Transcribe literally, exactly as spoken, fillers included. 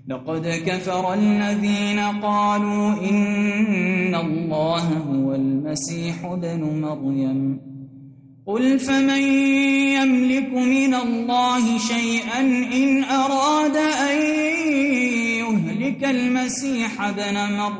لقد كفر الذين قالوا إن الله هو المسيح ابن مريم قل فمن يملك من الله شيئا إن أراد أن يهلك المسيح ابن مريم